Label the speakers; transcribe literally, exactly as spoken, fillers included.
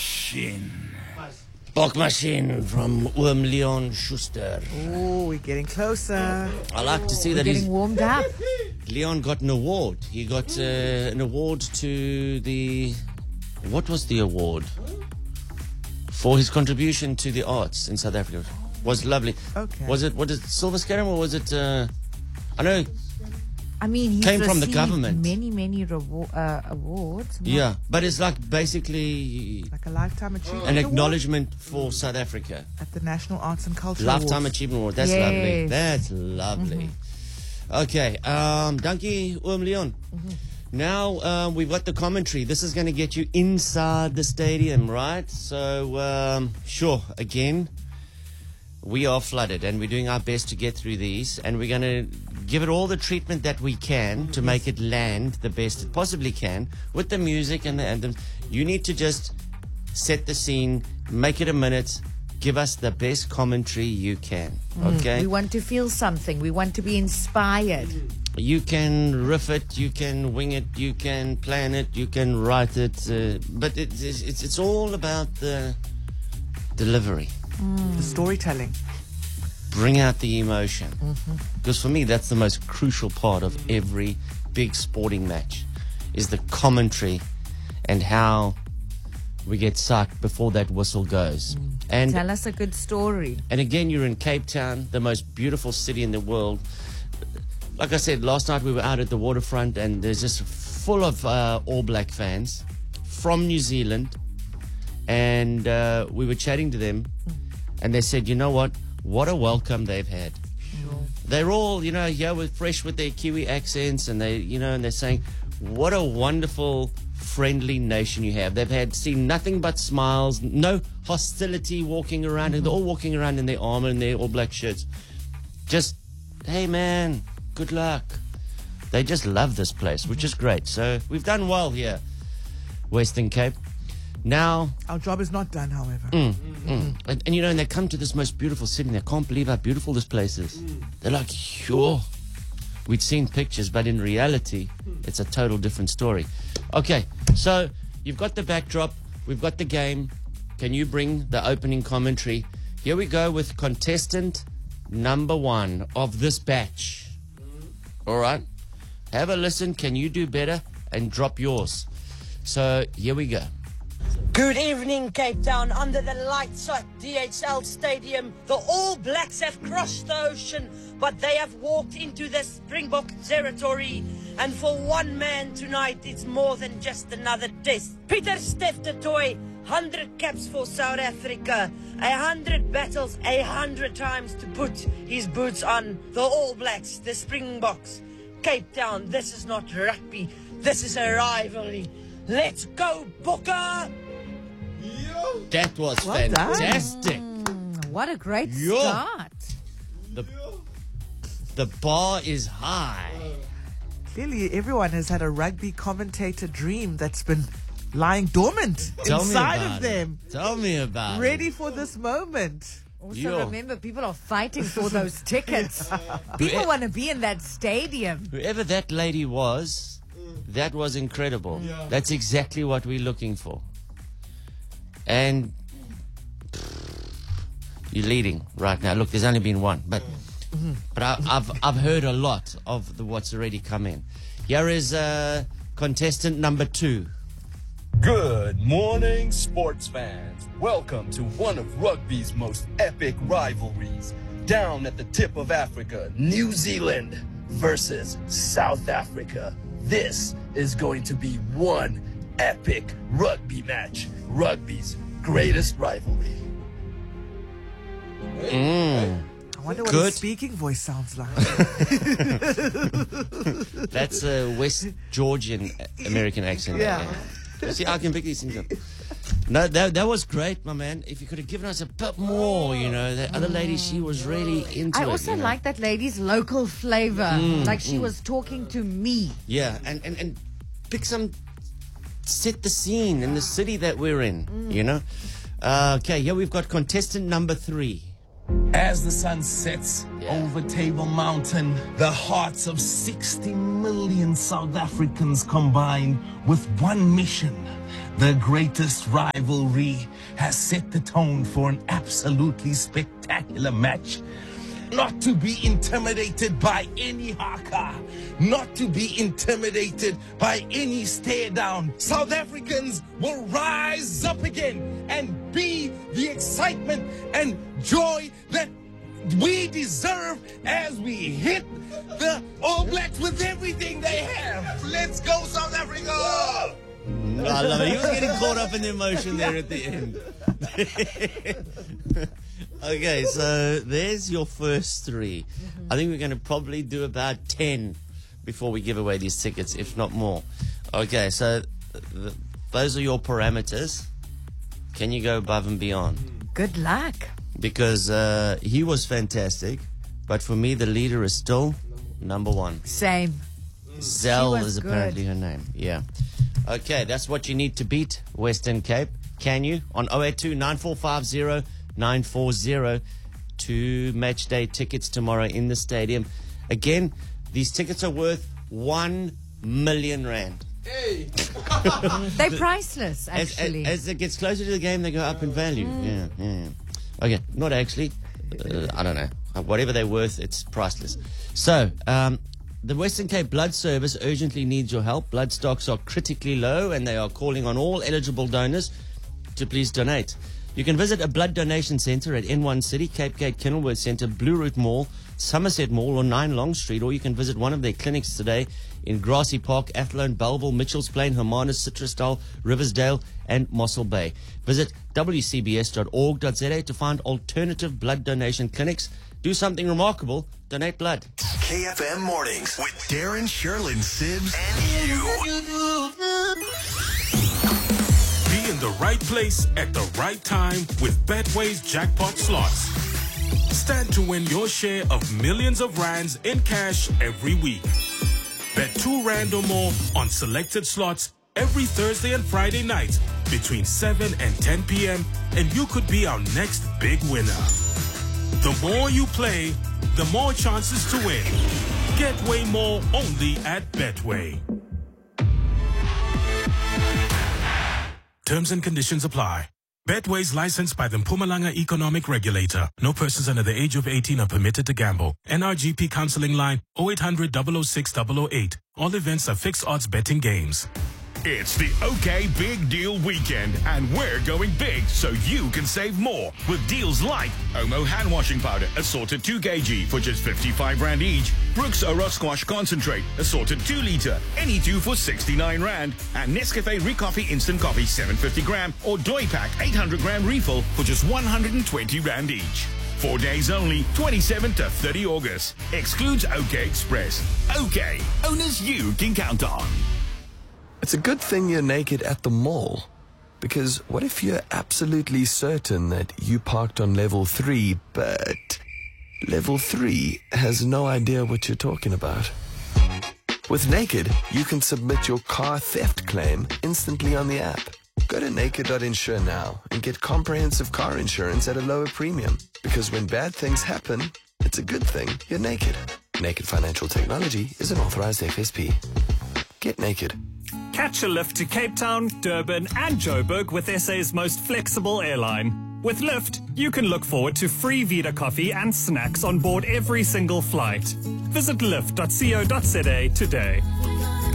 Speaker 1: Machine. Bok Machine from Oom Leon Schuster.
Speaker 2: Oh, we're getting closer.
Speaker 1: I like to see
Speaker 3: We're
Speaker 1: that
Speaker 3: getting
Speaker 1: he's,
Speaker 3: warmed up.
Speaker 1: Leon got an award. He got uh, an award to the... What was the award? For his contribution to the arts in South Africa. Was lovely.
Speaker 2: Okay.
Speaker 1: Was it, what is it, Silver Scarab or was it... Uh, I know...
Speaker 3: I mean, he's
Speaker 1: Came from the
Speaker 3: received
Speaker 1: government.
Speaker 3: many, many rewar- uh, awards.
Speaker 1: Yeah, but it's like basically
Speaker 2: Like a lifetime achievement
Speaker 1: an
Speaker 2: award
Speaker 1: acknowledgement for South Africa.
Speaker 2: at the National Arts and Culture
Speaker 1: Lifetime
Speaker 2: Awards.
Speaker 1: Achievement Award. That's lovely.
Speaker 3: Yes.
Speaker 1: That's lovely. Okay, um, dankie, Oom Leon. Now uh, we've got the commentary. This is going to get you inside the stadium, right? So, um, sure, again, we are flooded and we're doing our best to get through these, and we're going to give it all the treatment that we can to make it land the best it possibly can with the music and the anthems. You need to just set the scene, make it a minute, give us the best commentary you can, okay?
Speaker 3: We want to feel something. We want to be inspired.
Speaker 1: You can riff it, you can wing it, you can plan it, you can write it, uh, but it, it's, it's, it's all about the delivery.
Speaker 2: The storytelling.
Speaker 1: Bring out the emotion. Because for me, that's the most crucial part of every big sporting match, is the commentary and how we get psyched before that whistle goes. And
Speaker 3: Tell us a good story.
Speaker 1: And again, you're in Cape Town, the most beautiful city in the world. Like I said, last night we were out at the waterfront, and there's just full of uh, All Black fans from New Zealand. And uh, we were chatting to them, and they said, you know what? What a welcome they've had. They're all, you know, here with fresh with their Kiwi accents, and they, you know, and they're saying, what a wonderful, friendly nation you have. They've had seen nothing but smiles, no hostility walking around, and they're all walking around in their armor and their All Black shirts. Just, hey man, good luck. They just love this place, which is great. So we've done well here, Western Cape. Now,
Speaker 2: Our job is not done, however.
Speaker 1: Mm, mm. And, and you know, and they come to this most beautiful city, and they can't believe how beautiful this place is. They're like, sure. We'd seen pictures, but in reality, it's a total different story. Okay, so you've got the backdrop, we've got the game. Can you bring the opening commentary? Here we go with contestant number one of this batch. All right? Have a listen. Can you do better? And drop yours. So here we go.
Speaker 4: Good evening, Cape Town. Under the lights at D H L Stadium, the All Blacks have crossed the ocean, but they have walked into the Springbok territory. And for one man tonight, it's more than just another test. Peter Steph du Toit, one hundred caps for South Africa, one hundred battles, one hundred times to put his boots on. The All Blacks, the Springboks. Cape Town, this is not rugby. This is a rivalry. Let's go, Booker!
Speaker 1: That was
Speaker 2: Well done.
Speaker 1: fantastic.
Speaker 3: What a great
Speaker 1: Yo.
Speaker 3: start.
Speaker 1: The, the bar is high.
Speaker 2: Clearly, everyone has had a rugby commentator dream that's been lying dormant
Speaker 1: Tell me
Speaker 2: inside
Speaker 1: about
Speaker 2: of them,
Speaker 1: it. Tell me about it.
Speaker 2: ready for this moment.
Speaker 3: Also,
Speaker 1: Yo.
Speaker 3: remember, people are fighting for those tickets. People
Speaker 1: Whoe-
Speaker 3: want to be in that stadium.
Speaker 1: Whoever that lady was, that was incredible. That's exactly what we're looking for. And pff, you're leading right now. Look, there's only been one, but but I, I've I've heard a lot of the what's already come in. Here is uh, contestant number two.
Speaker 5: Good morning, sports fans. Welcome to one of rugby's most epic rivalries. Down at the tip of Africa, New Zealand versus South Africa. This is going to be one epic rugby match. Rugby's greatest rivalry.
Speaker 1: Mm,
Speaker 2: I wonder what
Speaker 1: Good.
Speaker 2: his speaking voice sounds like.
Speaker 1: that's a West Georgian American accent.
Speaker 2: Yeah.
Speaker 1: You see, I can pick these things up. No, that, that was great, my man. If you could have given us a bit more, you know. The other lady, she was really into
Speaker 3: I
Speaker 1: it.
Speaker 3: also
Speaker 1: you know.
Speaker 3: like that lady's local flavor. like she was talking to me.
Speaker 1: Yeah, and, and, and pick some, set the scene in the city that we're in, you know. Uh, okay, here we've got contestant number three.
Speaker 6: As the sun sets over Table Mountain. The hearts of sixty million South Africans combined with one mission. The greatest rivalry has set the tone for an absolutely spectacular match. Not to be intimidated by any haka, not to be intimidated by any stare down. South Africans will rise up again and be the excitement and joy that we deserve as we hit the All Blacks with everything they have. Let's go, South Africa!
Speaker 1: I love it. You were getting caught up in the emotion there at the end. Okay, so there's your first three. I think we're going to probably do about ten before we give away these tickets, if not more. Okay, so th- those are your parameters. Can you go above and beyond?
Speaker 3: Good luck.
Speaker 1: Because uh, he was fantastic, but for me, the leader is still number one.
Speaker 3: Same.
Speaker 1: Zell
Speaker 3: was
Speaker 1: is
Speaker 3: good.
Speaker 1: apparently her name. Yeah. Okay, that's what you need to beat Western Cape. Can you? On oh eight two, nine four five zero, nine four zero. Two match day tickets tomorrow in the stadium. Again, these tickets are worth one million rand.
Speaker 3: They're priceless,
Speaker 1: As,
Speaker 3: actually.
Speaker 1: as, as it gets closer to the game, they go up in value. Yeah, yeah. Okay, not actually. Uh, I don't know. Whatever they're worth, it's priceless. So, um, the Western Cape Blood Service urgently needs your help. Blood stocks are critically low, and they are calling on all eligible donors to please donate. You can visit a blood donation centre at N one City, Cape Gate, Kenilworth Centre, Blue Route Mall, Somerset Mall, or nine Long Street, or you can visit one of their clinics today in Grassy Park, Athlone, Belleville, Mitchells Plain, Hermanus, Citrusdale, Riversdale, and Mossel Bay. Visit w c b s dot org dot z a to find alternative blood donation clinics. Do something remarkable. Donate blood.
Speaker 7: K F M Mornings with Darren, Sherlyn, Sibbs, and you.
Speaker 8: Be in the right place at the right time with Betway's jackpot slots. Stand to win your share of millions of rands in cash every week. Bet two rand or more on selected slots every Thursday and Friday night between seven and ten p.m. and you could be our next big winner. The more you play, the more chances to win. Get way more only at Betway. Terms and conditions apply. Betway is licensed by the Mpumalanga Economic Regulator. No persons under the age of eighteen are permitted to gamble. N R G P counseling line oh eight hundred, double oh six, double oh eight. All events are fixed odds betting games.
Speaker 9: It's the OK Big Deal Weekend, and we're going big so you can save more with deals like Omo hand washing powder, assorted two kilograms for just fifty-five rand each. Brooks Oro Squash Concentrate, assorted two liter, any two for sixty-nine rand. And Nescafe Recoffee Instant Coffee seven hundred fifty gram or Doi Pack eight hundred gram refill for just one hundred twenty rand each. Four days only, twenty-seventh to thirtieth August. Excludes OK Express. OK, owners you can count on.
Speaker 10: It's a good thing you're naked at the mall. Because what if you're absolutely certain that you parked on level three, but level three has no idea what you're talking about? With Naked, you can submit your car theft claim instantly on the app. Go to naked dot insure now and get comprehensive car insurance at a lower premium. Because when bad things happen, it's a good thing you're naked. Naked Financial Technology is an authorized F S P. Get naked.
Speaker 11: Catch a lift to Cape Town, Durban and Joburg with S A's most flexible airline. With Lyft, you can look forward to free Vita coffee and snacks on board every single flight. Visit lyft dot co dot za today.